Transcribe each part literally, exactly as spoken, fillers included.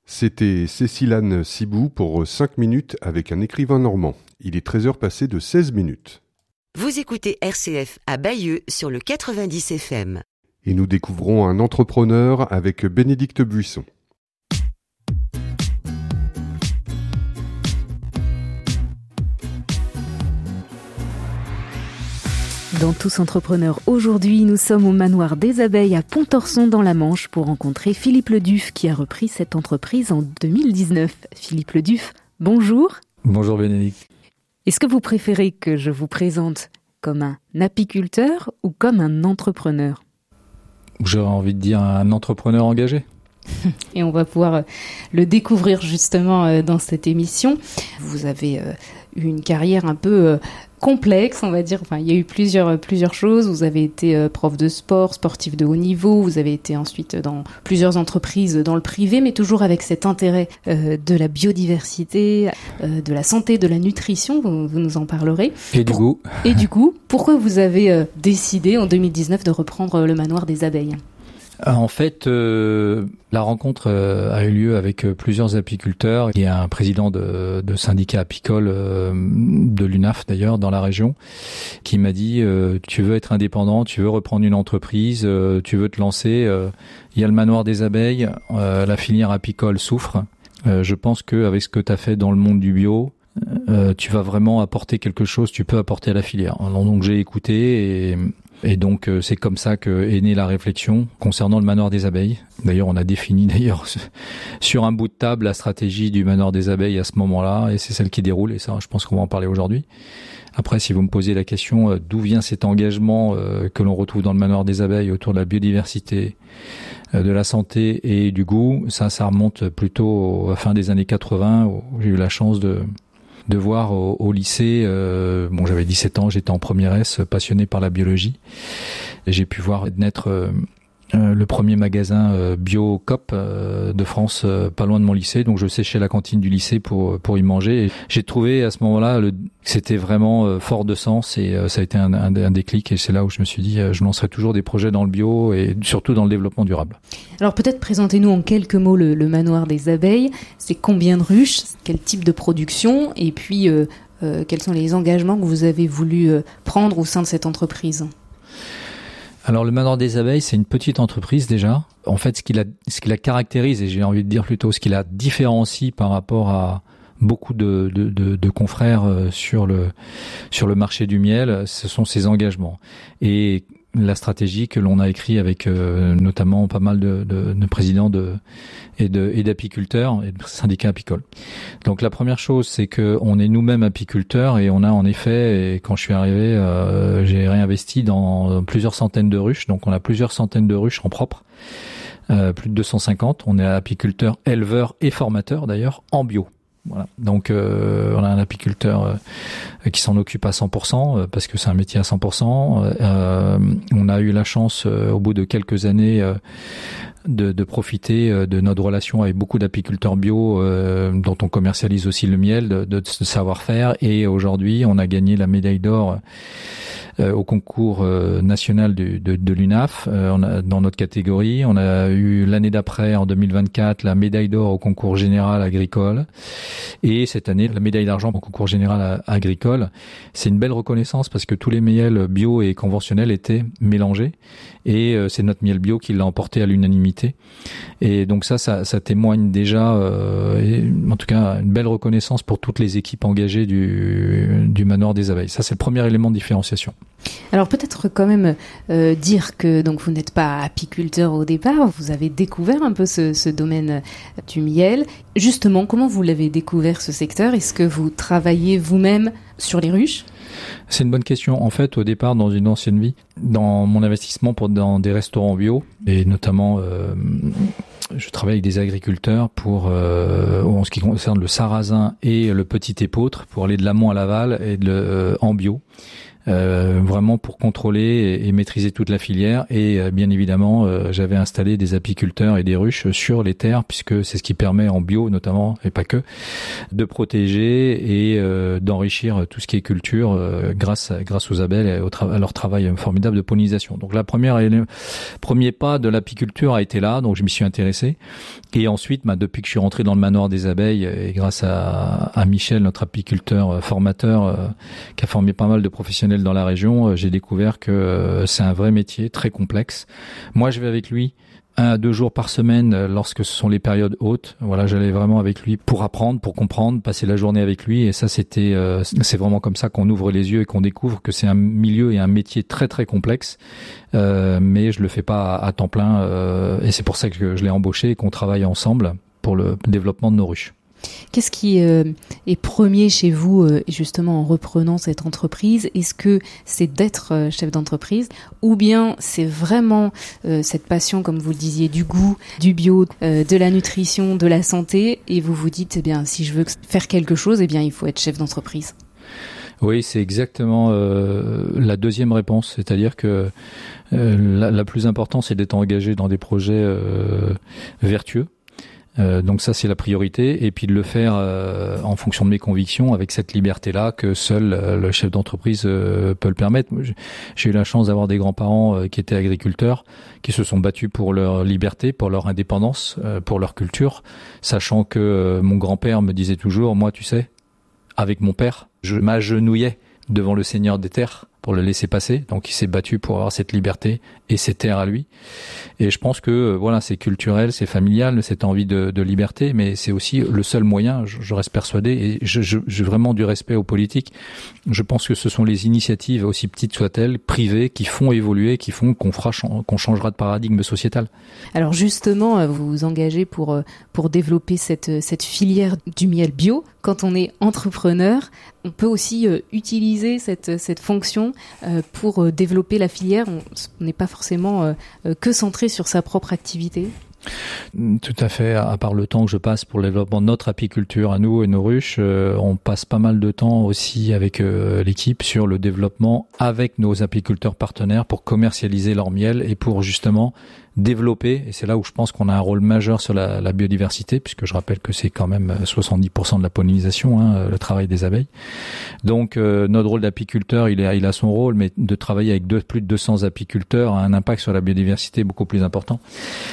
C'était Cécile-Anne Cibou pour cinq minutes avec un écrivain normand. Il est treize heures passées de seize minutes. Vous écoutez R C F à Bayeux sur le quatre-vingt-dix F M. Et nous découvrons un entrepreneur avec Bénédicte Buisson. Dans Tous Entrepreneurs, aujourd'hui, nous sommes au manoir des Abeilles à Pontorson dans la Manche pour rencontrer Philippe Leduf qui a repris cette entreprise en deux mille dix-neuf. Philippe Leduf, bonjour. Bonjour Bénédicte. Est-ce que vous préférez que je vous présente comme un apiculteur ou comme un entrepreneur ? J'aurais envie de dire un entrepreneur engagé. Et on va pouvoir le découvrir justement dans cette émission. Vous avez eu une carrière un peu complexe, on va dire. Enfin, il y a eu plusieurs, plusieurs choses. Vous avez été prof de sport, sportif de haut niveau. Vous avez été ensuite dans plusieurs entreprises dans le privé, mais toujours avec cet intérêt de la biodiversité, de la santé, de la nutrition. Vous, vous nous en parlerez. Et du goût. Et du coup, pourquoi vous avez décidé en deux mille dix-neuf de reprendre le manoir des Abeilles ? En fait, euh, la rencontre euh, a eu lieu avec euh, plusieurs apiculteurs. Il y a un président de, de syndicat apicole euh, de l'U N A F d'ailleurs dans la région qui m'a dit euh, tu veux être indépendant, tu veux reprendre une entreprise, euh, tu veux te lancer. Euh, il y a le manoir des abeilles, euh, la filière apicole souffre. Euh, je pense qu'avec ce que tu as fait dans le monde du bio, euh, tu vas vraiment apporter quelque chose, tu peux apporter à la filière. Alors, donc j'ai écouté et... Et donc euh, c'est comme ça que est née la réflexion concernant le manoir des abeilles. D'ailleurs, on a défini d'ailleurs sur un bout de table la stratégie du manoir des abeilles à ce moment-là, et c'est celle qui déroule. Et ça, je pense qu'on va en parler aujourd'hui. Après, si vous me posez la question euh, d'où vient cet engagement euh, que l'on retrouve dans le manoir des abeilles autour de la biodiversité, euh, de la santé et du goût, ça, ça remonte plutôt à la fin des années quatre-vingts où j'ai eu la chance de de voir au, au lycée, euh, bon j'avais dix-sept ans, j'étais en première S, passionné par la biologie. Et j'ai pu voir naître euh, euh, le premier magasin euh, bio Coop euh, de France, euh, pas loin de mon lycée. Donc je séchais la cantine du lycée pour pour y manger. Et j'ai trouvé à ce moment-là le, que c'était vraiment euh, fort de sens et euh, ça a été un, un, un déclic. Et c'est là où je me suis dit, euh, je lancerai toujours des projets dans le bio et surtout dans le développement durable. Alors peut-être présentez-nous en quelques mots le, le manoir des abeilles. C'est combien de ruches ? Quel type de production ? Et puis euh, euh, quels sont les engagements que vous avez voulu euh, prendre au sein de cette entreprise ? Alors le manoir des abeilles, c'est une petite entreprise déjà. En fait, ce qui la, ce qui la caractérise, et j'ai envie de dire plutôt ce qui la différencie par rapport à beaucoup de, de, de, de confrères sur le, sur le marché du miel, ce sont ses engagements. Et la stratégie que l'on a écrit avec euh, notamment pas mal de, de, de présidents de, et, de, et d'apiculteurs et de syndicats apicoles. Donc la première chose, c'est que on est nous-mêmes apiculteurs et on a en effet, et quand je suis arrivé, euh, j'ai réinvesti dans plusieurs centaines de ruches. Donc on a plusieurs centaines de ruches en propre, euh, plus de deux cent cinquante. On est apiculteurs, éleveurs et formateurs d'ailleurs en bio. Voilà. Donc euh, on a un apiculteur euh, qui s'en occupe à cent pour cent euh, parce que c'est un métier à cent pour cent. Euh, on a eu la chance euh, au bout de quelques années euh, de, de profiter euh, de notre relation avec beaucoup d'apiculteurs bio euh, dont on commercialise aussi le miel, de, de, de savoir-faire. Et aujourd'hui, on a gagné la médaille d'or euh, au concours euh, national du, de, de l'U N A F euh, on a, dans notre catégorie. On a eu l'année d'après, en deux mille vingt-quatre, la médaille d'or au concours général agricole. Et cette année, la médaille d'argent au concours général agricole. C'est une belle reconnaissance parce que tous les miels bio et conventionnels étaient mélangés. Et euh, c'est notre miel bio qui l'a emporté à l'unanimité. Et donc ça, ça, ça témoigne déjà, euh, et, en tout cas, une belle reconnaissance pour toutes les équipes engagées du, du manoir des abeilles. Ça, c'est le premier élément de différenciation. Alors peut-être quand même euh, dire que donc vous n'êtes pas apiculteur au départ, vous avez découvert un peu ce, ce domaine du miel. Justement, comment vous l'avez découvert ce secteur ? Est-ce que vous travaillez vous-même sur les ruches ? C'est une bonne question. En fait, au départ, dans une ancienne vie, dans mon investissement pour, dans des restaurants bio, et notamment, euh, je travaille avec des agriculteurs pour, euh, en ce qui concerne le sarrasin et le petit épeautre, pour aller de l'amont à l'aval et de, euh, en bio. euh, vraiment pour contrôler et, et maîtriser toute la filière. Et euh, bien évidemment, euh, j'avais installé des apiculteurs et des ruches sur les terres, puisque c'est ce qui permet en bio notamment, et pas que, de protéger et euh, d'enrichir tout ce qui est culture euh, grâce à, grâce aux abeilles et au tra- à leur travail formidable de pollinisation. Donc la première, le premier pas de l'apiculture a été là, donc je m'y suis intéressé. Et ensuite, bah, depuis que je suis rentré dans le manoir des abeilles, et grâce à, à Michel, notre apiculteur euh, formateur, euh, qui a formé pas mal de professionnels dans la région, euh, j'ai découvert que euh, c'est un vrai métier très complexe. Moi, je vais avec lui un à deux jours par semaine euh, lorsque ce sont les périodes hautes. Voilà, j'allais vraiment avec lui pour apprendre, pour comprendre, passer la journée avec lui. Et ça, c'était, euh, c'est vraiment comme ça qu'on ouvre les yeux et qu'on découvre que c'est un milieu et un métier très très complexe. Euh, mais je le fais pas à, à temps plein. Euh, et c'est pour ça que je l'ai embauché et qu'on travaille ensemble pour le développement de nos ruches. Qu'est-ce qui euh, est premier chez vous, euh, justement, en reprenant cette entreprise ? Est-ce que c'est d'être euh, chef d'entreprise, ou bien c'est vraiment euh, cette passion, comme vous le disiez, du goût, du bio, euh, de la nutrition, de la santé, et vous vous dites, eh bien, si je veux faire quelque chose, eh bien, il faut être chef d'entreprise. Oui, c'est exactement euh, la deuxième réponse, c'est-à-dire que euh, la, la plus importante, c'est d'être engagé dans des projets euh, vertueux. Euh, donc ça, c'est la priorité, et puis de le faire euh, en fonction de mes convictions, avec cette liberté-là que seul euh, le chef d'entreprise euh, peut le permettre. J'ai eu la chance d'avoir des grands-parents euh, qui étaient agriculteurs, qui se sont battus pour leur liberté, pour leur indépendance, euh, pour leur culture, sachant que euh, mon grand-père me disait toujours, moi, tu sais, avec mon père, je m'agenouillais devant le Seigneur des terres pour le laisser passer. Donc il s'est battu pour avoir cette liberté et ces terres à lui. Et je pense que euh, voilà, c'est culturel, c'est familial, cette envie de, de liberté, mais c'est aussi le seul moyen, je, je reste persuadé, et je, je, j'ai vraiment du respect aux politiques. Je pense que ce sont les initiatives, aussi petites soient-elles, privées, qui font évoluer, qui font qu'on fera, qu'on changera de paradigme sociétal. Alors justement, vous vous engagez pour, pour développer cette, cette filière du miel bio. Quand on est entrepreneur, on peut aussi euh, utiliser cette, cette fonction euh, pour euh, développer la filière. On n'est pas forcément euh, euh, que centré sur sa propre activité. Tout à fait. À part le temps que je passe pour le développement de notre apiculture à nous et nos ruches, euh, on passe pas mal de temps aussi avec euh, l'équipe sur le développement avec nos apiculteurs partenaires pour commercialiser leur miel et pour justement développer, et c'est là où je pense qu'on a un rôle majeur sur la, la biodiversité, puisque je rappelle que c'est quand même soixante-dix pour cent de la pollinisation, hein, le travail des abeilles. Donc euh, notre rôle d'apiculteur, il, est, il a son rôle, mais de travailler avec deux, plus de deux cents apiculteurs a un impact sur la biodiversité beaucoup plus important. Pourquoi ?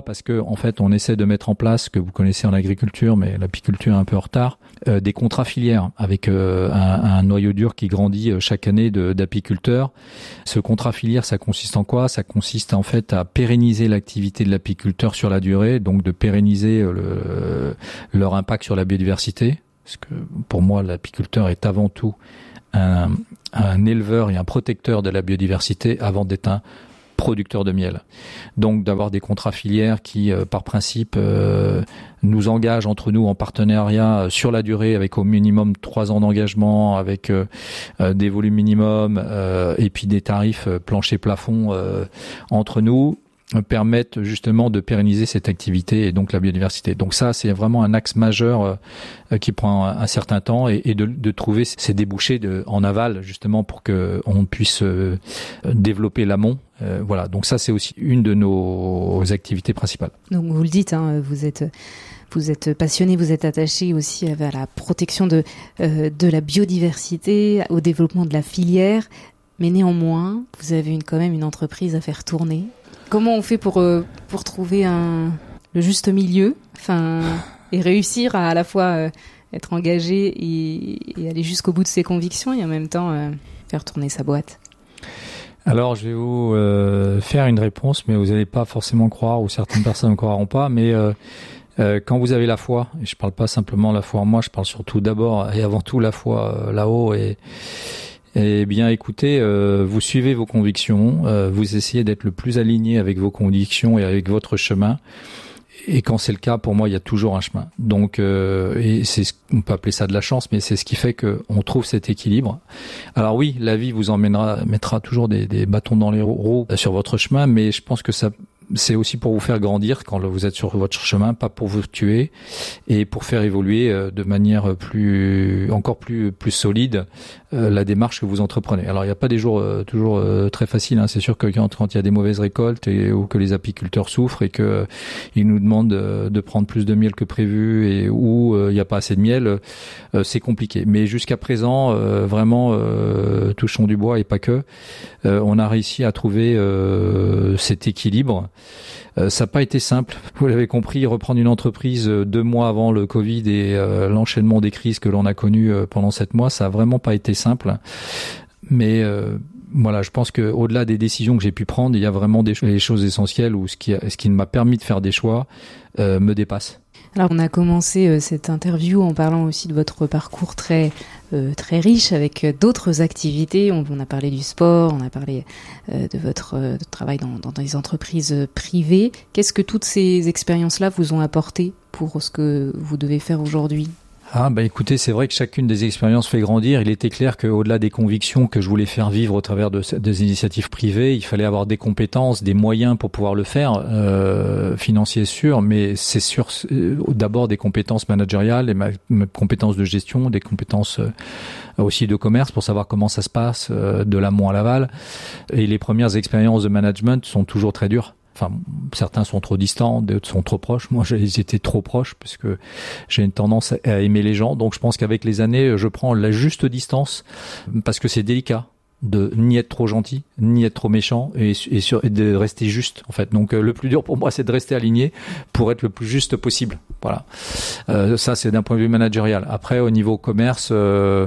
Parce que en fait, on essaie de mettre en place, que vous connaissez en agriculture, mais l'apiculture est un peu en retard, euh, des contrats filières avec euh, un, un noyau dur qui grandit chaque année de, d'apiculteurs. Ce contrat filière, ça consiste en quoi ? Ça consiste en fait à pérenniser l'activité de l'apiculteur sur la durée, donc de pérenniser le, leur impact sur la biodiversité, parce que pour moi, l'apiculteur est avant tout un, un éleveur et un protecteur de la biodiversité avant d'être un producteur de miel. Donc d'avoir des contrats filières qui, euh, par principe, euh, nous engagent entre nous en partenariat euh, sur la durée, avec au minimum trois ans d'engagement, avec euh, euh, des volumes minimums euh, et puis des tarifs euh, plancher-plafond euh, entre nous, permettent justement de pérenniser cette activité et donc la biodiversité. Donc ça, c'est vraiment un axe majeur euh, qui prend un, un certain temps, et, et de, de trouver ces débouchés de, en aval justement pour que on puisse euh, développer l'amont. Euh, voilà. Donc ça, c'est aussi une de nos activités principales. Donc vous le dites, hein, vous êtes Vous êtes passionné, vous êtes attaché aussi à la protection de euh, de la biodiversité, au développement de la filière, mais néanmoins, vous avez une, quand même une entreprise à faire tourner. Comment on fait pour euh, pour trouver un le juste milieu, enfin, et réussir à à la fois euh, être engagé et, et aller jusqu'au bout de ses convictions, et en même temps euh, faire tourner sa boîte? Alors, je vais vous euh, faire une réponse, mais vous n'allez pas forcément croire, ou certaines personnes ne croiront pas, mais euh, euh, quand vous avez la foi, et je parle pas simplement la foi en moi, je parle surtout d'abord et avant tout la foi euh, là-haut, et Eh bien, écoutez, euh, vous suivez vos convictions, euh, vous essayez d'être le plus aligné avec vos convictions et avec votre chemin. Et quand c'est le cas, pour moi, il y a toujours un chemin. Donc, euh, et c'est, on peut appeler ça de la chance, mais c'est ce qui fait que on trouve cet équilibre. Alors oui, la vie vous emmènera, mettra toujours des, des bâtons dans les roues sur votre chemin, mais je pense que ça c'est aussi pour vous faire grandir quand vous êtes sur votre chemin, pas pour vous tuer, et pour faire évoluer euh, de manière plus, encore plus, plus solide euh, la démarche que vous entreprenez. Alors il n'y a pas des jours euh, toujours euh, très faciles. Hein. C'est sûr que quand, quand il y a des mauvaises récoltes et ou que les apiculteurs souffrent et que euh, ils nous demandent euh, de prendre plus de miel que prévu et ou euh, il n'y a pas assez de miel, euh, c'est compliqué. Mais jusqu'à présent, euh, vraiment, euh, touchons du bois et pas que, euh, on a réussi à trouver euh, cet équilibre. Euh, ça n'a pas été simple. Vous l'avez compris, reprendre une entreprise euh, deux mois avant le Covid et euh, l'enchaînement des crises que l'on a connues euh, pendant sept mois, ça a vraiment pas été simple. Mais euh, voilà, je pense que au-delà des décisions que j'ai pu prendre, il y a vraiment des les choses essentielles où ce qui, ce qui m'a permis de faire des choix euh, me dépasse. Alors, on a commencé euh, cette interview en parlant aussi de votre parcours très euh, très riche avec euh, d'autres activités. On, on a parlé du sport, on a parlé euh, de votre euh, de travail dans, dans des entreprises euh, privées. Qu'est-ce que toutes ces expériences-là vous ont apporté pour ce que vous devez faire aujourd'hui ? Ah bah écoutez, c'est vrai que chacune des expériences fait grandir. Il était clair qu'au-delà des convictions que je voulais faire vivre au travers de, des initiatives privées, il fallait avoir des compétences, des moyens pour pouvoir le faire, euh, financiers sûr, mais c'est sûr euh, d'abord des compétences managériales, des ma, ma compétences de gestion, des compétences euh, aussi de commerce pour savoir comment ça se passe euh, de l'amont à l'aval. Et les premières expériences de management sont toujours très dures. Enfin, certains sont trop distants, d'autres sont trop proches. Moi, j'ai été trop proche parce que j'ai une tendance à aimer les gens. Donc, je pense qu'avec les années, je prends la juste distance parce que c'est délicat de ni être trop gentil, ni être trop méchant et, et, sur, et de rester juste, en fait. Donc, euh, le plus dur pour moi, c'est de rester aligné pour être le plus juste possible. Voilà. Euh, ça, c'est d'un point de vue managérial. Après, au niveau commerce, euh,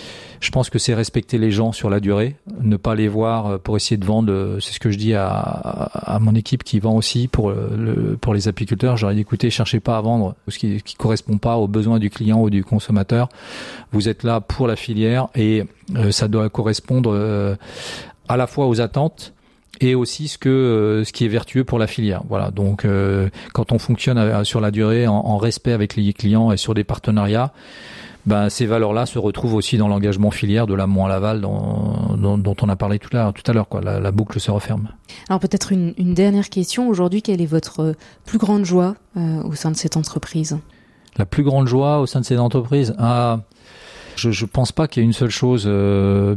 je pense que c'est respecter les gens sur la durée, ne pas les voir pour essayer de vendre. C'est ce que je dis à, à, à mon équipe qui vend aussi pour, le, pour les apiculteurs. J'aurais dit, écoutez, cherchez pas à vendre ce qui ne correspond pas aux besoins du client ou du consommateur. Vous êtes là pour la filière et euh, ça doit correspondre euh, à la fois aux attentes et aussi ce que euh, ce qui est vertueux pour la filière. Voilà. Donc, euh, quand on fonctionne à, sur la durée, en, en respect avec les clients et sur des partenariats, ben, ces valeurs-là se retrouvent aussi dans l'engagement filière de l'amont à l'aval dont, dont, dont on a parlé tout à, tout à l'heure. Quoi. La, la boucle se referme. Alors peut-être une, une dernière question. Aujourd'hui, quelle est votre plus grande joie euh, au sein de cette entreprise ? La plus grande joie au sein de cette entreprise ah, Je je pense pas qu'il y ait une seule chose. Euh,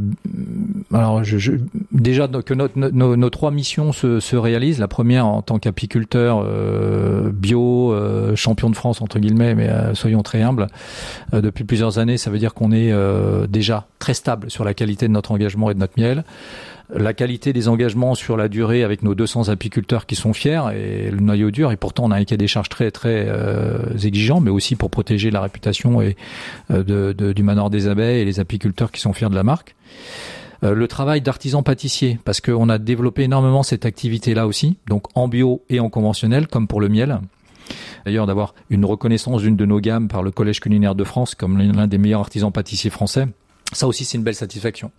alors, je, je, déjà que notre, nos, nos trois missions se, se réalisent. La première en tant qu'apiculteur euh, bio, euh, champion de France entre guillemets, mais euh, soyons très humbles. Euh, depuis plusieurs années, ça veut dire qu'on est euh, déjà très stable sur la qualité de notre engagement et de notre miel. La qualité des engagements sur la durée avec nos deux cents apiculteurs qui sont fiers et le noyau dur. Et pourtant, on a un cahier des charges très très euh, exigeant, mais aussi pour protéger la réputation et euh, de, de, du manoir des abeilles et les apiculteurs qui sont fiers de la marque. Euh, le travail d'artisan pâtissier, parce qu'on a développé énormément cette activité-là aussi, donc en bio et en conventionnel, comme pour le miel. D'ailleurs, d'avoir une reconnaissance d'une de nos gammes par le Collège culinaire de France comme l'un des meilleurs artisans pâtissiers français, ça aussi c'est une belle satisfaction.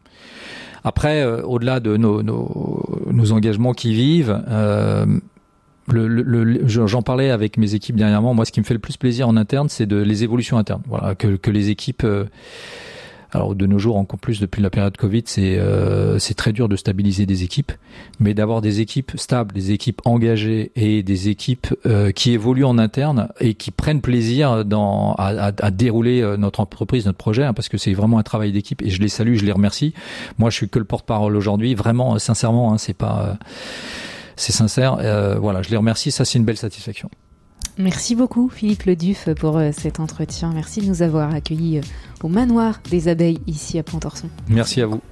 Après, euh, au-delà de nos, nos, nos engagements qui vivent, euh, le, le, le, j'en parlais avec mes équipes dernièrement. Moi, ce qui me fait le plus plaisir en interne, c'est de les évolutions internes. Voilà, que, que les équipes. Euh, alors de nos jours, encore plus depuis la période Covid, c'est euh, c'est très dur de stabiliser des équipes, mais d'avoir des équipes stables, des équipes engagées et des équipes euh, qui évoluent en interne et qui prennent plaisir dans à, à, à dérouler notre entreprise, notre projet, hein, parce que c'est vraiment un travail d'équipe et je les salue, je les remercie. Moi, je suis que le porte-parole aujourd'hui, vraiment, sincèrement, hein, c'est pas, euh, c'est sincère. Euh, voilà, je les remercie. Ça, c'est une belle satisfaction. Merci beaucoup Philippe Leduff pour euh, cet entretien. Merci de nous avoir accueillis euh, au manoir des abeilles ici à Pontorson. Merci à vous.